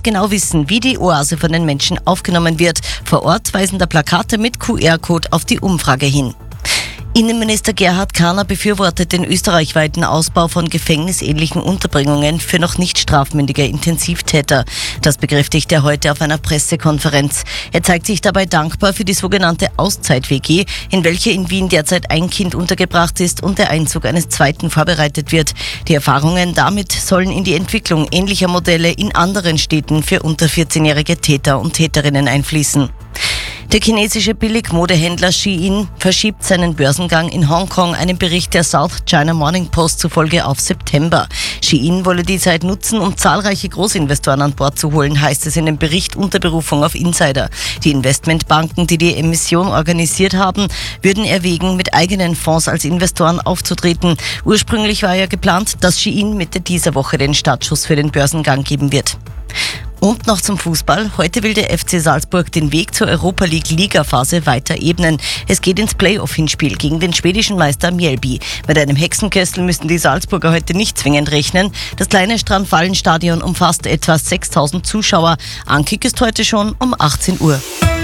genau wissen, wie die Oase von den Menschen aufgenommen wird. Vor Ort weisen da Plakate mit QR-Code auf die Umfrage hin. Innenminister Gerhard Kahner befürwortet den österreichweiten Ausbau von gefängnisähnlichen Unterbringungen für noch nicht strafmündige Intensivtäter. Das bekräftigt er heute auf einer Pressekonferenz. Er zeigt sich dabei dankbar für die sogenannte Auszeit-WG, in welcher in Wien derzeit ein Kind untergebracht ist und der Einzug eines zweiten vorbereitet wird. Die Erfahrungen damit sollen in die Entwicklung ähnlicher Modelle in anderen Städten für unter 14-jährige Täter und Täterinnen einfließen. Der chinesische Billigmodehändler Shein verschiebt seinen Börsengang in Hongkong, einem Bericht der South China Morning Post zufolge auf September. Shein wolle die Zeit nutzen, um zahlreiche Großinvestoren an Bord zu holen, heißt es in dem Bericht unter Berufung auf Insider. Die Investmentbanken, die die Emission organisiert haben, würden erwägen, mit eigenen Fonds als Investoren aufzutreten. Ursprünglich war ja geplant, dass Shein Mitte dieser Woche den Startschuss für den Börsengang geben wird. Und noch zum Fußball. Heute will der FC Salzburg den Weg zur Europa League Ligaphase weiter ebnen. Es geht ins Playoff-Hinspiel gegen den schwedischen Meister Mjällby. Mit einem Hexenkessel müssen die Salzburger heute nicht zwingend rechnen. Das kleine Strandvallenstadion umfasst etwa 6.000 Zuschauer. Ankick ist heute schon um 18 Uhr.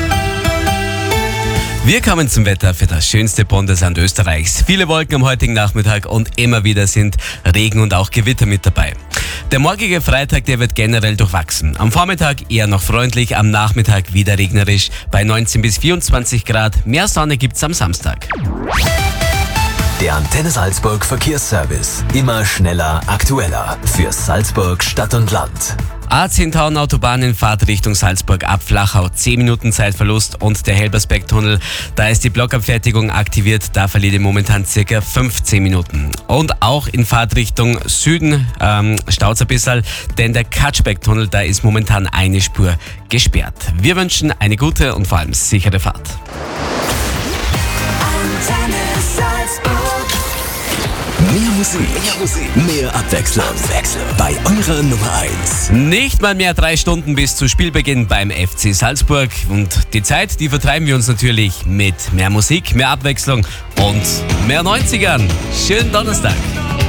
Wir kommen zum Wetter für das schönste Bundesland Österreichs. Viele Wolken am heutigen Nachmittag und immer wieder sind Regen und auch Gewitter mit dabei. Der morgige Freitag, der wird generell durchwachsen. Am Vormittag eher noch freundlich, am Nachmittag wieder regnerisch bei 19 bis 24 Grad. Mehr Sonne gibt's am Samstag. Der Antenne Salzburg Verkehrsservice. Immer schneller, aktueller. Für Salzburg Stadt und Land. A10 Tauen Autobahn in Fahrt Richtung Salzburg ab Flachau, 10 Minuten Zeitverlust und der Helbersberg-Tunnel, da ist die Blockabfertigung aktiviert, da verliert ihr momentan circa 15 Minuten. Und auch in Fahrt Richtung Süden staut's ein bisschen, denn der Katschberg-Tunnel, da ist momentan eine Spur gesperrt. Wir wünschen eine gute und vor allem sichere Fahrt. Mehr Musik, mehr Abwechslung. Bei eurer Nummer 1. Nicht mal mehr 3 Stunden bis zu Spielbeginn beim FC Salzburg. Und die Zeit, die vertreiben wir uns natürlich mit mehr Musik, mehr Abwechslung und mehr 90ern. Schönen Donnerstag.